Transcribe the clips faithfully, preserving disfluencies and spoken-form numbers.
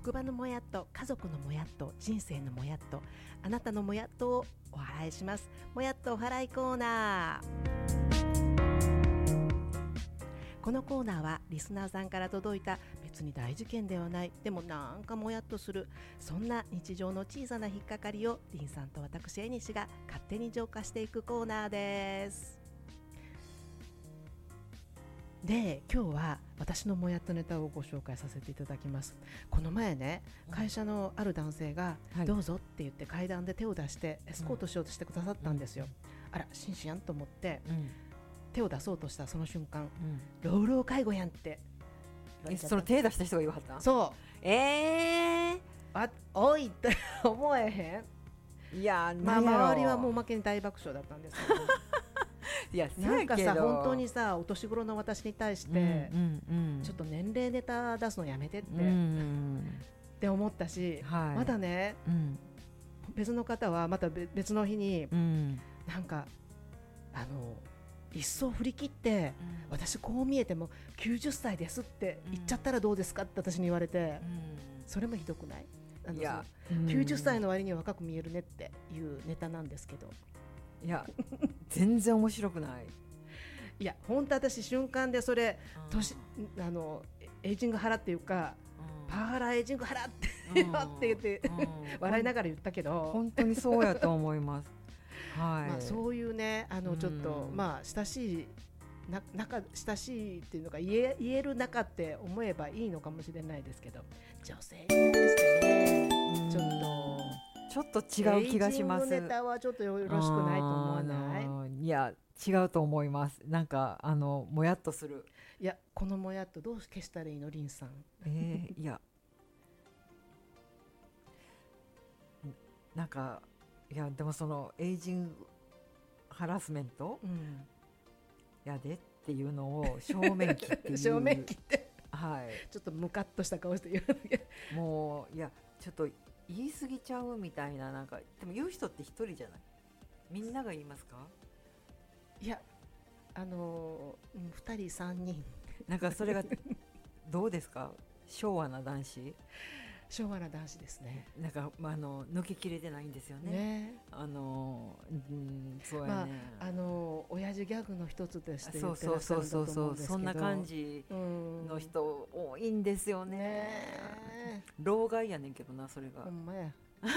職場のもやっと、家族のもやっと、人生のもやっと、あなたのもやっとをお祓いします。もやっとお祓いコーナー。このコーナーはリスナーさんから届いた別に大事件ではない、でもなんかもやっとする、そんな日常の小さな引っかかりをリンさんと私えにしが勝手に浄化していくコーナーです。で、今日は私のもやっとネタをご紹介させていただきます。この前ね、会社のある男性が、うん、どうぞって言って階段で手を出してエスコートしようとしてくださったんですよ、うん、あら紳士やんと思って、うん、手を出そうとしたその瞬間、うん、老老介護やんってえその手出した人が言わはった。 そうえー、 あおいって思えへん。 いや、 まあ、周りはもうおまけに大爆笑だったんですけどいやなんかさ、本当にさ、お年頃の私に対して、 うんうんうん、 ちょっと年齢ネタ出すのやめてって、うんうん、って思ったし、はい、まだね、うん、別の方はまた別の日に、うん、なんかあの一層振り切って、うん、私こう見えてもきゅうじゅっさいですって言っちゃったらどうですかって私に言われて、うん、それもひどくない？あのいや、きゅうじゅっさいの割には若く見えるねっていうネタなんですけど、 いや全然面白くない。 いや本当私瞬間でそれ年あのエイジング払っていうか、パワハラエイジング払ってよって言って笑いながら言ったけど、 本当にそうやと思いますはい、 まあ、そういうね、あのちょっと、まあ親しいな仲親しいっていうのが言え、言える仲って思えばいいのかもしれないですけど、女性に対してね、ちょっとちょっと違う気がします。 エイジングネタはちょっとよろしくないと思わない？ いや違うと思います。なんかあのもやっとする。 いや、このもやっとどう消したらいいの、リンさん。 えー、いやなんかいやでもそのエイジングハラスメント、うん、やでっていうのを正面切っていう正面切って、 はい、 ちょっとムカッとした顔して言うだけもういやちょっと言い過ぎちゃうみたいな、なんかでも言う人って一人じゃない？みんなが言いますか？ いや、あのー、ふたりさんにんなんかそれがどうですか？昭和な男子？ 昭和な男子ですね。 なんか、まあ、あの抜けきれてないんですよね。ね、あの、うん、そうやね。まあ、あの親父ギャグの一つとして言ってらっしゃるんだと思うんですけど、そうそうそうそう、 そんな感じの人多いんですよね。ね、老害やねんけどな、それが。 ほんまや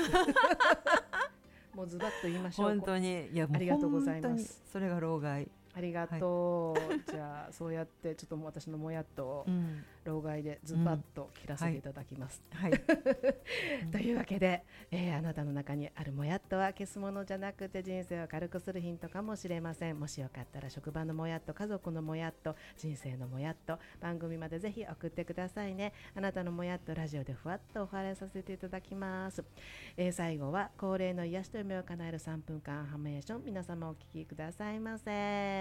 もうズバッと言いましょう。 本当に、いやもうありがとうございます。 それが老害。 ありがとう、はい、じゃあそうやってちょっともう私のもやっとを老害でズバッと切らせていただきます、うんはい、というわけで、えー、あなたの中にあるもやっとは消すものじゃなくて人生を軽くするヒントかもしれません。もしよかったら職場のもやっと、家族のもやっと、人生のもやっと、番組までぜひ送ってくださいね。あなたのもやっとラジオでふわっとお祓いさせていただきます、えー、最後は恒例の癒しと夢を叶えるさんぷんかんアファメーション、皆様お聞きくださいませ。